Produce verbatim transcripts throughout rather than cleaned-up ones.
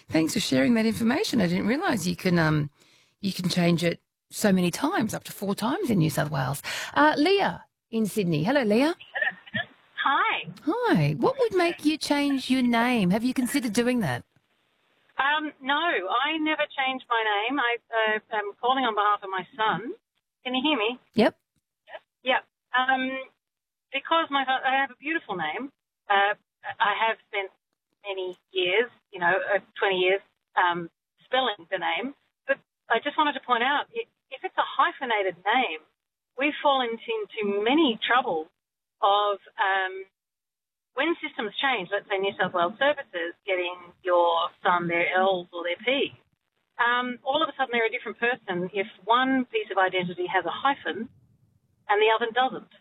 Thanks for sharing that information. I didn't realise you can um you can change it so many times, up to four times in New South Wales. Uh, Leah in Sydney. Hello, Leah. Hi. Hi. What would make you change your name? Have you considered doing that? Um, no, I never changed my name. I uh, am calling on behalf of my son. Can you hear me? Yep. Yep. Um, because my I have a beautiful name. Uh, I have spent many years, you know, uh, twenty years um, spelling the name. But I just wanted to point out, if it's a hyphenated name, we fall into, into many trouble of um, when systems change, let's say New South Wales Services getting your son their L's or their P's, um, all of a sudden they're a different person if one piece of identity has a hyphen and the other doesn't.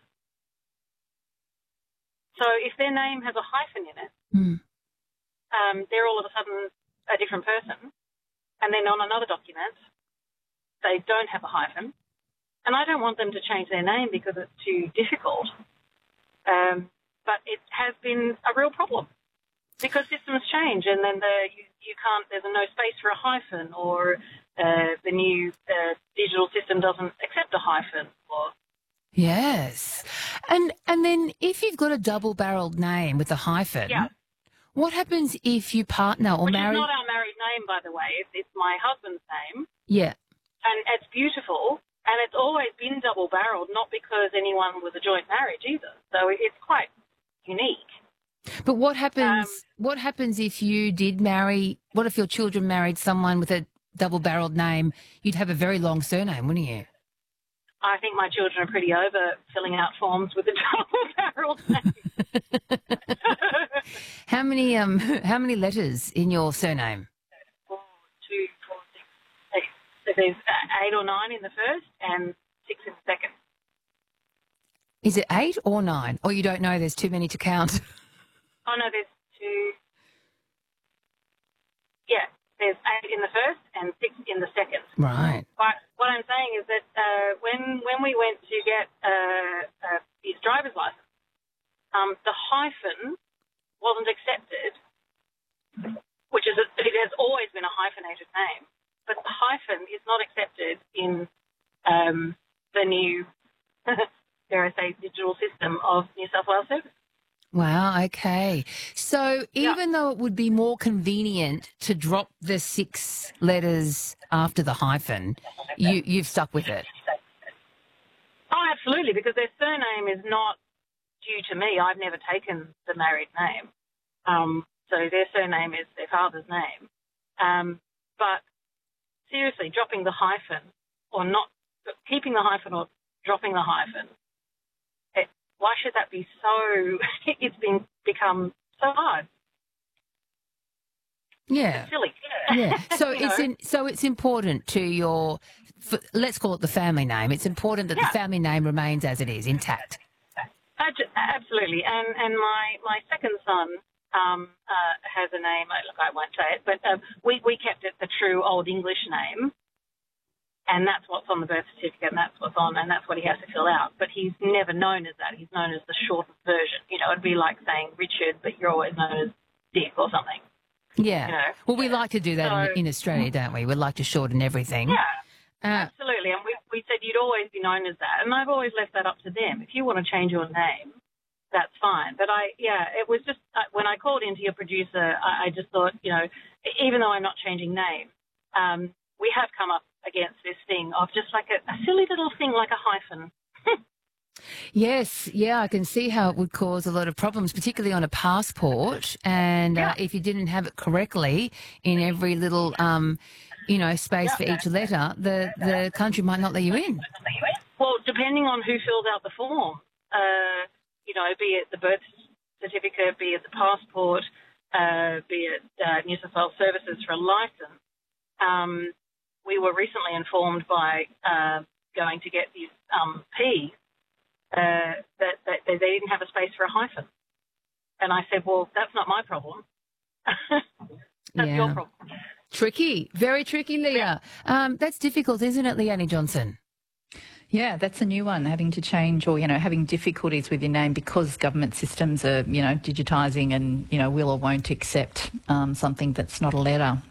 So if their name has a hyphen in it, Mm. um, they're all of a sudden a different person. And then on another document, they don't have a hyphen. And I don't want them to change their name because it's too difficult. Um, but it has been a real problem because systems change and then the, you, you can't, there's no space for a hyphen or uh, the new uh, digital system doesn't accept a hyphen. Or Yes. And and then if you've got a double-barreled name with a hyphen, yeah. what happens if you partner or Which marry? is not our married name, by the way. It's, it's my husband's name. Yeah. And it's beautiful. And it's always been double-barreled, not because anyone was a joint marriage either. So it's quite unique. But what happens? Um, what happens if you did marry? What if your children married someone with a double-barreled name? You'd have a very long surname, wouldn't you? I think my children are pretty over filling out forms with a double-barreled name. How many um? How many letters in your surname? Four, two, four, six, eight. So there's uh, eight or nine in the first and six in the second. Is it eight or nine? Or you don't know? There's too many to count. Oh, no, there's two. Yeah, there's eight in the first and six in the second. Right. But what I'm saying is that uh, when when we went to get uh, uh, his driver's license, um, the hyphen wasn't accepted, which is a, it has always been a hyphenated name, but the hyphen is not accepted in um, the new, dare I say, digital system of New South Wales Services. Wow, okay. So even Yeah. though it would be more convenient to drop the six letters after the hyphen, you, you've stuck with it. Oh, absolutely, because their surname is not due to me. I've never taken the married name. Um, so their surname is their father's name. Um, but seriously, dropping the hyphen or not, keeping the hyphen or dropping the hyphen, it, why should that be so, it's been become so hard. Yeah. It's silly. Yeah. So You it's know? in, so it's important to your, for, let's call it the family name. It's important that Yeah. the family name remains as it is, intact. Abs- Absolutely. And and my, my second son um, uh, has a name, uh, look, I won't say it, but um, we, we kept it the true Old English name, and that's what's on the birth certificate, and that's what's on, and that's what he has to fill out. But he's never known as that. He's known as the shortened version. You know, it'd be like saying Richard, but you're always known as Dick or something. Yeah. You know? Well, we like to do that So- in, in Australia, don't we? We like to shorten everything. Yeah. Uh, Absolutely, and we, we said you'd always be known as that, and I've always left that up to them. If you want to change your name, that's fine. But I, yeah, it was just uh, when I called into your producer, I, I just thought, you know, even though I'm not changing name, um, we have come up against this thing of just like a, a silly little thing like a hyphen. Yes, yeah, I can see how it would cause a lot of problems, particularly on a passport. And uh, Yeah. if you didn't have it correctly in every little, um, you know, space for each letter, the, the country might not let you in. Well, depending on who fills out the form, uh, you know, be it the birth certificate, be it the passport, uh, be it uh, New South Wales Services for a licence, um, we were recently informed by uh, going to get these um, P uh, that, that they didn't have a space for a hyphen. And I said, well, that's not my problem. That's Yeah. your problem. Tricky, very tricky, Leah. Um, that's difficult, isn't it, Leanne Johnson? Yeah, that's a new one, having to change or, you know, having difficulties with your name because government systems are, you know, digitising and, you know, will or won't accept um, something that's not a letter.